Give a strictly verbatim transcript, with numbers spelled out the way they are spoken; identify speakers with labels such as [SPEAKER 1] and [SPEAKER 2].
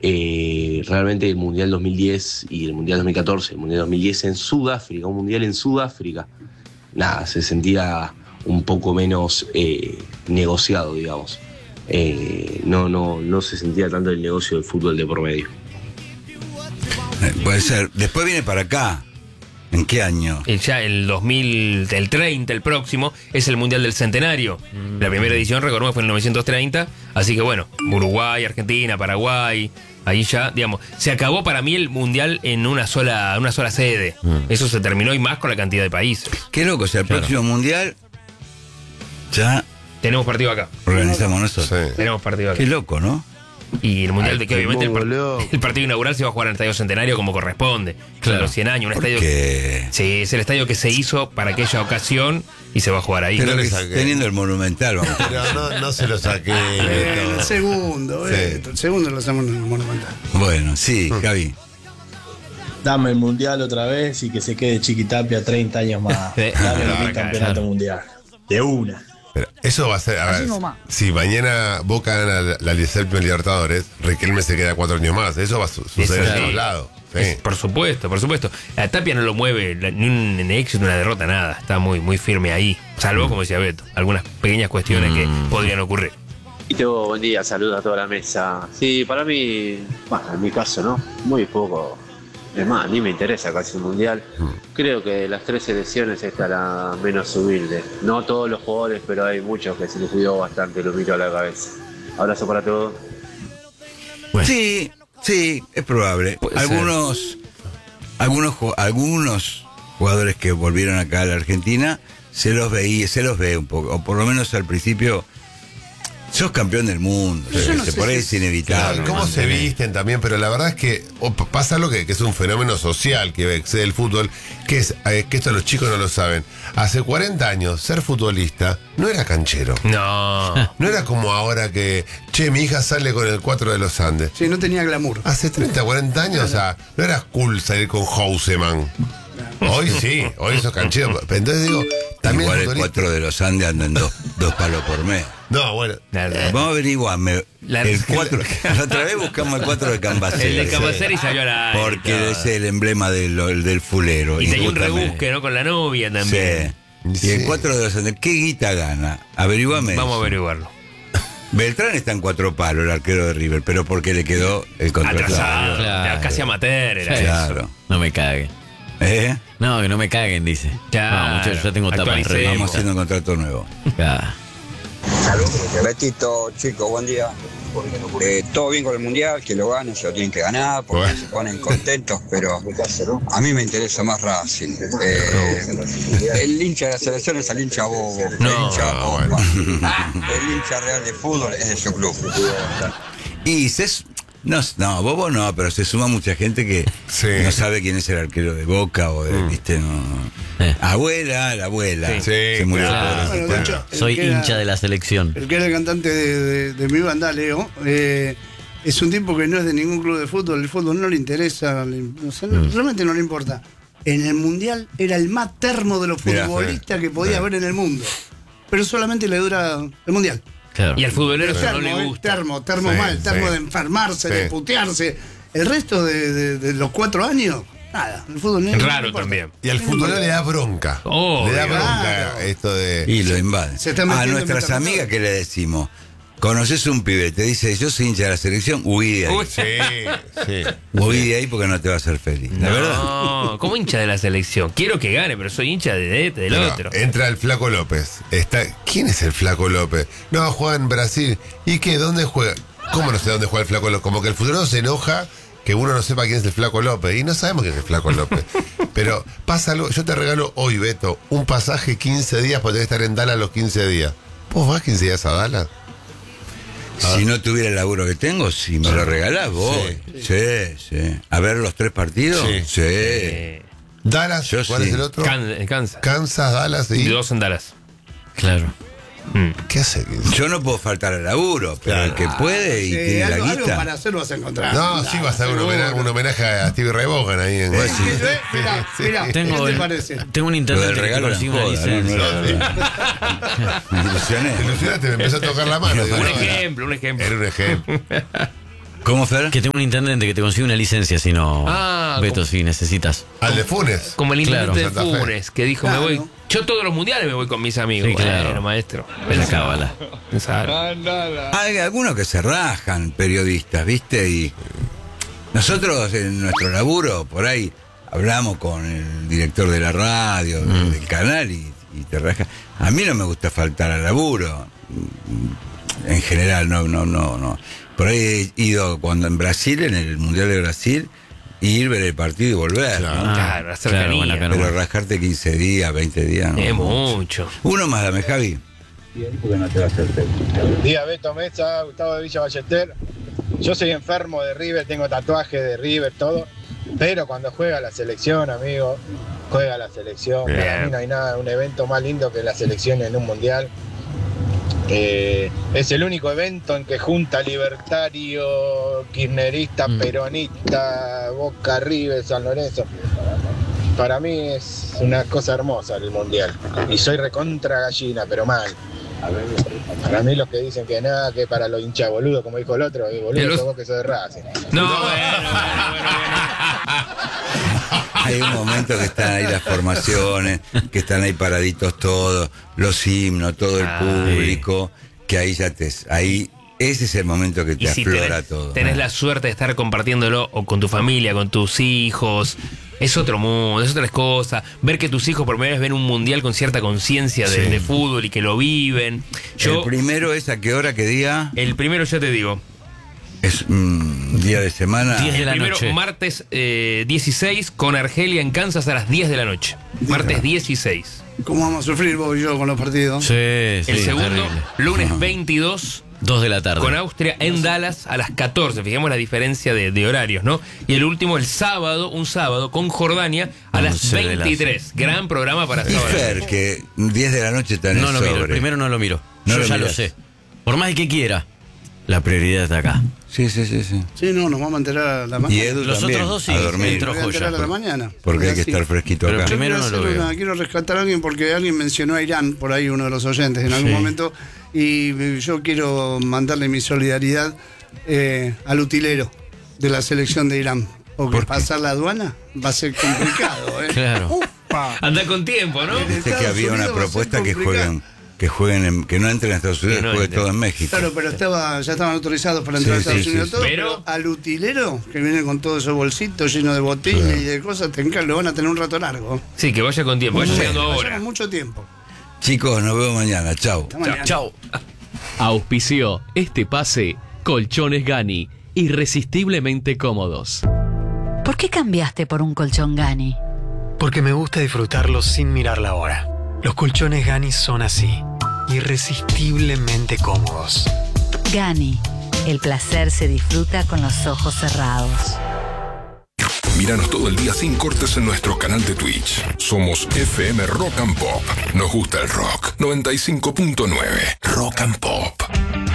[SPEAKER 1] eh, realmente el Mundial dos mil diez y el Mundial dos mil catorce, el Mundial dos mil diez en Sudáfrica, un Mundial en Sudáfrica, nada, se sentía un poco menos eh, negociado, digamos. Eh, no, no, no se sentía tanto el negocio del fútbol de por medio.
[SPEAKER 2] Eh, puede ser. Después viene para acá. ¿En qué año?
[SPEAKER 3] El, ya el dos mil treinta, el próximo, es el Mundial del Centenario. Mm. La primera edición, recordemos, fue en mil novecientos treinta. Así que bueno, Uruguay, Argentina, Paraguay. Ahí ya, digamos, se acabó para mí el Mundial en una sola, una sola sede. Mm. Eso se terminó y más con la cantidad de países.
[SPEAKER 2] Qué loco, o sea, el claro. próximo Mundial ya...
[SPEAKER 3] Tenemos partido acá.
[SPEAKER 2] Organizamos nosotros.
[SPEAKER 3] Sí. Tenemos partido acá.
[SPEAKER 2] Qué loco, ¿no?
[SPEAKER 3] Y el Mundial Ay, de que obviamente el, par el partido inaugural se va a jugar en el Estadio Centenario como corresponde. Claro. Los cien años, un estadio que, sí, es el estadio que se hizo para aquella ocasión y se va a jugar ahí.
[SPEAKER 2] Pero teniendo el Monumental, vamos.
[SPEAKER 4] Pero no, no se lo saqué.
[SPEAKER 5] Eh, el segundo, sí. eh, el segundo lo hacemos en el Monumental.
[SPEAKER 2] Bueno, sí, Javi.
[SPEAKER 6] Dame el Mundial otra vez y que se quede Chiquitapia treinta años más. Dame no, el campeonato claro. mundial. De una.
[SPEAKER 4] Pero eso va a ser, a ver, si mañana Boca gana la, la Libertadores, Riquelme se queda cuatro años más. Eso va a su suceder en todos lados. Sí.
[SPEAKER 3] Es, por supuesto, por supuesto. La Tapia no lo mueve, la, ni un éxito, ni una derrota, nada. Está muy, muy firme ahí. Salvo, mm. como decía Beto, algunas pequeñas cuestiones mm. que podrían ocurrir.
[SPEAKER 7] Y tengo buen día, saludos a toda la mesa. Sí, para mí, bueno, en mi caso, ¿no? Muy poco. Es más, ni me interesa casi el Mundial. Creo que de las tres selecciones esta es la menos humilde. No todos los jugadores, pero hay muchos que se les cuidó bastante, lo miro a la cabeza. Abrazo para todos.
[SPEAKER 2] Bueno. Sí, sí, es probable. Algunos, algunos, algunos jugadores que volvieron acá a la Argentina se los veía, se los ve un poco, o por lo menos al principio. Sos campeón del mundo,
[SPEAKER 4] yo
[SPEAKER 2] no se por ahí es inevitable.
[SPEAKER 4] Claro, cómo se visten también, pero la verdad es que pasa algo que, que es un fenómeno social que excede el fútbol, que es eh, que esto los chicos no lo saben. Hace cuarenta años, ser futbolista no era canchero.
[SPEAKER 3] No.
[SPEAKER 4] No era como ahora que, che, mi hija sale con el cuatro de los Andes.
[SPEAKER 5] Sí, no tenía glamour.
[SPEAKER 4] Hace treinta, cuarenta años, o sea, no era cool salir con Houseman. Hoy sí, hoy sos canchero. Entonces digo, también
[SPEAKER 2] igual el cuatro de los Andes andan dos, dos palos por mes.
[SPEAKER 4] No, bueno.
[SPEAKER 2] Vamos a averiguar. El cuatro, la otra vez buscamos el cuatro de Cambaceri.
[SPEAKER 3] El de Cambaceri sí. salió a la.
[SPEAKER 2] Porque no. es el emblema del, del fulero.
[SPEAKER 3] Y, y tenía un rebusque, ¿no? Con la novia también.
[SPEAKER 2] Sí. sí. Y el cuatro de los Andes, ¿qué guita gana? Averiguame.
[SPEAKER 3] Vamos
[SPEAKER 2] eso.
[SPEAKER 3] a averiguarlo.
[SPEAKER 2] Beltrán está en cuatro palos, el arquero de River, pero porque le quedó el contrato.
[SPEAKER 3] Atrasado, claro. Casi amateur era
[SPEAKER 2] claro.
[SPEAKER 3] eso.
[SPEAKER 8] No me cague.
[SPEAKER 2] ¿Eh?
[SPEAKER 8] No, que no me caguen, dice.
[SPEAKER 3] Claro.
[SPEAKER 8] No, muchachos, yo tengo tapas en red.
[SPEAKER 2] Vamos haciendo un contrato nuevo.
[SPEAKER 8] Claro.
[SPEAKER 9] Betito, chicos, buen día. Eh, todo bien con el Mundial, que lo ganen, se lo tienen que ganar, porque bueno. se ponen contentos, pero a mí me interesa más Racing. Eh, el hincha de la selección es el hincha bobo,
[SPEAKER 3] no,
[SPEAKER 9] el hincha
[SPEAKER 3] no,
[SPEAKER 9] bobo. El hincha real de fútbol es de su club.
[SPEAKER 2] Y se... No, no, bobo no, pero se suma mucha gente que sí. no sabe quién es el arquero de Boca o de, mm. viste, no. Eh. Abuela, la abuela. Sí,
[SPEAKER 4] se murió.
[SPEAKER 8] Claro. Bueno, de hecho, soy hincha era, de la selección.
[SPEAKER 5] El que era el cantante de, de, de mi banda, Leo, eh, es un tipo que no es de ningún club de fútbol, el fútbol no le interesa, le, o sea, mm. realmente no le importa. En el Mundial era el más termo de los futbolistas que podía haber en el mundo, pero solamente le dura el Mundial.
[SPEAKER 3] Claro. Y al futbolero
[SPEAKER 5] termo,
[SPEAKER 3] no le gusta.
[SPEAKER 5] Termo, termo sí, mal, termo sí. de enfermarse, sí. de putearse. El resto de, de, de los cuatro años, nada. El fútbol
[SPEAKER 3] es raro no también.
[SPEAKER 4] Y al futbolero le da bronca.
[SPEAKER 3] Oh,
[SPEAKER 4] le da
[SPEAKER 3] claro.
[SPEAKER 4] bronca esto de.
[SPEAKER 2] Y lo invade. A nuestras amigas, ¿qué le decimos? Conoces un pibe, te dice, yo soy hincha de la selección, huí de ahí.
[SPEAKER 4] Uy, sí, sí.
[SPEAKER 2] Huí de ahí porque no te va a hacer feliz, la
[SPEAKER 3] no,
[SPEAKER 2] verdad.
[SPEAKER 3] No, ¿cómo hincha de la selección? Quiero que gane, pero soy hincha de este, del
[SPEAKER 4] pero
[SPEAKER 3] otro.
[SPEAKER 4] Entra el Flaco López. Está, ¿quién es el Flaco López? No, juega en Brasil. ¿Y qué? ¿Dónde juega? ¿Cómo no sé dónde juega el Flaco López? Como que el futbolero se enoja que uno no sepa quién es el Flaco López. Y no sabemos quién es el Flaco López. Pero pasa algo, yo te regalo hoy, Beto, un pasaje quince días porque tenés que estar en Dallas los quince días. ¿Vos vas quince días a Dallas?
[SPEAKER 2] Si no tuviera el laburo que tengo, si me lo regalás vos. Sí, sí. sí. A ver los tres partidos. Sí. sí.
[SPEAKER 3] Eh,
[SPEAKER 4] Dallas,
[SPEAKER 2] Yo
[SPEAKER 4] ¿cuál
[SPEAKER 2] sí.
[SPEAKER 4] es el otro?
[SPEAKER 3] Can, Kansas.
[SPEAKER 4] Kansas, Dallas y...
[SPEAKER 3] Dos en Dallas.
[SPEAKER 8] Claro.
[SPEAKER 3] Mm.
[SPEAKER 4] ¿Qué hace?
[SPEAKER 2] Yo no puedo faltar al laburo, pero claro. el que puede y sí, tiene
[SPEAKER 5] algo,
[SPEAKER 2] la guita.
[SPEAKER 5] Algo para hacer vas a encontrar.
[SPEAKER 4] No, no sí vas a hacer un homenaje, un homenaje a Stevie Ray Vaughan ahí en...
[SPEAKER 5] Pues sí. Mira, mira,
[SPEAKER 8] tengo,
[SPEAKER 5] ¿qué te parece?
[SPEAKER 8] Tengo un intendente
[SPEAKER 2] que regalo
[SPEAKER 8] consigue una licencia.
[SPEAKER 2] Me ilusioné.
[SPEAKER 4] Te ilusionaste, me empezó a tocar la mano.
[SPEAKER 3] Un
[SPEAKER 4] digo,
[SPEAKER 3] ejemplo, un ejemplo.
[SPEAKER 4] Era un ejemplo.
[SPEAKER 2] ¿Cómo, Fer?
[SPEAKER 8] Que tengo un intendente que te consigue una licencia si no.
[SPEAKER 3] Ah,
[SPEAKER 8] Beto,
[SPEAKER 3] como-
[SPEAKER 8] si necesitas.
[SPEAKER 4] Al de Funes.
[SPEAKER 3] Como el intendente
[SPEAKER 8] Claro.
[SPEAKER 3] de
[SPEAKER 4] Santa Fe.
[SPEAKER 3] Funes, que dijo,
[SPEAKER 5] Claro.
[SPEAKER 3] me voy. Yo todos los mundiales me voy con mis amigos.
[SPEAKER 8] Sí, claro.
[SPEAKER 3] Bueno, maestro.
[SPEAKER 8] La cábala.
[SPEAKER 3] Pensalo.
[SPEAKER 2] Hay algunos que se rajan, periodistas, ¿viste? Y nosotros en nuestro laburo, por ahí, hablamos con el director de la radio,
[SPEAKER 8] Mm.
[SPEAKER 2] del canal, y, y te rajas. A mí no me gusta faltar al laburo. En general, no, no, no, no. Por ahí he ido cuando en Brasil, en el Mundial de Brasil, ir, ver el partido y volver.
[SPEAKER 4] Claro.
[SPEAKER 2] ¿no?
[SPEAKER 3] Claro, la
[SPEAKER 8] claro,
[SPEAKER 3] cercanía.
[SPEAKER 8] bueno, acá no.
[SPEAKER 2] Pero rajarte quince días, veinte días, ¿no?
[SPEAKER 3] Es mucho.
[SPEAKER 2] Uno más, dame, Javi.
[SPEAKER 10] Día Beto Mesa, Gustavo de Villa Ballester. Yo soy enfermo de River, tengo tatuajes de River, todo. Pero cuando juega la selección, amigo, juega la selección.
[SPEAKER 3] Bien.
[SPEAKER 10] Para mí no hay nada, un evento más lindo que la selección en un mundial. Eh, es el único evento en que junta libertario, kirchnerista,
[SPEAKER 8] Mm.
[SPEAKER 10] peronista, Boca, River, San Lorenzo. Para mí es una cosa hermosa el mundial. Y soy recontra gallina, pero mal. Para mí los que dicen que nada, que para los hinchas boludo, como dijo el otro, eh,
[SPEAKER 3] Y
[SPEAKER 10] boludo,
[SPEAKER 3] los-
[SPEAKER 10] sos vos que sos de Racing.
[SPEAKER 3] No, bueno, bueno, bueno,
[SPEAKER 2] Hay un momento que están ahí las formaciones, que están ahí paraditos todos, los himnos, todo el
[SPEAKER 3] Ah,
[SPEAKER 2] público, que ahí ya te... Ahí, ese es el momento que te
[SPEAKER 3] Y si
[SPEAKER 2] aflora
[SPEAKER 3] tenés,
[SPEAKER 2] todo.
[SPEAKER 3] tenés la suerte de estar compartiéndolo o con tu familia, con tus hijos, es otro mundo, es otra cosa. Ver que tus hijos por primera vez ven un mundial con cierta conciencia de,
[SPEAKER 2] Sí.
[SPEAKER 3] de fútbol y que lo viven. Yo,
[SPEAKER 2] El primero es a qué hora, qué día,
[SPEAKER 3] el primero ya te digo.
[SPEAKER 2] es mm, día de semana.
[SPEAKER 8] Diez de
[SPEAKER 3] El
[SPEAKER 8] la
[SPEAKER 3] primero,
[SPEAKER 8] noche.
[SPEAKER 3] martes eh, dieciséis, con Argelia en Kansas a las diez de la noche. Martes dieciséis.
[SPEAKER 5] ¿Cómo vamos a sufrir vos y yo con los partidos?
[SPEAKER 8] Sí, sí.
[SPEAKER 3] El segundo,
[SPEAKER 8] terrible.
[SPEAKER 3] lunes veintidós,
[SPEAKER 8] Dos de la tarde.
[SPEAKER 3] con Austria en Dallas a las catorce. Fijemos la diferencia de, de horarios, ¿no? Y el último, el sábado, un sábado, con Jordania a las
[SPEAKER 8] Once de la-
[SPEAKER 3] veintitrés. Gran programa para
[SPEAKER 2] Y
[SPEAKER 3] sábado.
[SPEAKER 2] Fer, que diez de la noche tenés
[SPEAKER 8] No lo miro, el
[SPEAKER 2] sobre.
[SPEAKER 8] primero no lo miro.
[SPEAKER 2] No
[SPEAKER 8] Yo
[SPEAKER 2] lo
[SPEAKER 8] ya lo
[SPEAKER 2] mirás.
[SPEAKER 8] sé. Por más que quiera, la prioridad está acá.
[SPEAKER 2] Sí, sí, sí, sí.
[SPEAKER 5] Sí, no, nos vamos a enterar a la
[SPEAKER 2] Y
[SPEAKER 5] mañana.
[SPEAKER 2] Edu
[SPEAKER 8] Los
[SPEAKER 2] también,
[SPEAKER 8] otros dos sí,
[SPEAKER 2] a dormir.
[SPEAKER 8] entro
[SPEAKER 5] Me voy a enterar
[SPEAKER 8] joya.
[SPEAKER 5] a la mañana.
[SPEAKER 2] Porque hay que
[SPEAKER 5] Así.
[SPEAKER 2] estar fresquito
[SPEAKER 8] Pero
[SPEAKER 2] acá.
[SPEAKER 5] Yo
[SPEAKER 8] primero
[SPEAKER 5] quiero,
[SPEAKER 8] no lo
[SPEAKER 5] hacer
[SPEAKER 8] veo.
[SPEAKER 5] una- quiero rescatar a alguien porque alguien mencionó a Irán, por ahí uno de los oyentes en algún
[SPEAKER 8] Sí.
[SPEAKER 5] momento, y eh, yo quiero mandarle mi solidaridad eh, al utilero de la selección de Irán. Porque
[SPEAKER 2] ¿Por qué?
[SPEAKER 5] pasar la aduana va a ser complicado. ¿eh?
[SPEAKER 8] Claro.
[SPEAKER 5] Upa.
[SPEAKER 3] Anda con tiempo, ¿no?
[SPEAKER 5] En
[SPEAKER 2] Viste que
[SPEAKER 5] Estados
[SPEAKER 2] había una
[SPEAKER 5] Unidos va a ser
[SPEAKER 2] propuesta que
[SPEAKER 5] complicado.
[SPEAKER 2] jueguen, que jueguen en- que no entren a Estados Unidos,
[SPEAKER 3] Que no
[SPEAKER 2] juegue
[SPEAKER 3] entren.
[SPEAKER 2] todo en México.
[SPEAKER 5] Claro, pero estaba, ya estaban autorizados para entrar
[SPEAKER 2] Sí,
[SPEAKER 5] a Estados
[SPEAKER 2] sí,
[SPEAKER 5] Unidos
[SPEAKER 2] sí,
[SPEAKER 5] todo,
[SPEAKER 3] sí.
[SPEAKER 5] pero,
[SPEAKER 3] Pero-
[SPEAKER 5] al utilero que viene con todos esos bolsitos llenos de botines y de cosas, te encar- lo van a tener un rato largo.
[SPEAKER 3] Sí, que vaya con tiempo, vaya llegando ahora.
[SPEAKER 5] Llevan mucho tiempo.
[SPEAKER 2] Chicos, nos vemos mañana. Chau.
[SPEAKER 5] Hasta mañana.
[SPEAKER 8] Chau.
[SPEAKER 11] Auspició este pase Colchones Gani, irresistiblemente cómodos.
[SPEAKER 12] ¿Por qué cambiaste por un colchón Gani?
[SPEAKER 13] Porque me gusta disfrutarlos sin mirar la hora. Los colchones Gani son así, irresistiblemente cómodos.
[SPEAKER 12] Gani, el placer se disfruta con los ojos cerrados.
[SPEAKER 14] Míranos todo el día sin cortes en nuestro canal de Twitch. Somos F M Rock and Pop. Nos gusta el rock. noventa y cinco punto nueve Rock and Pop.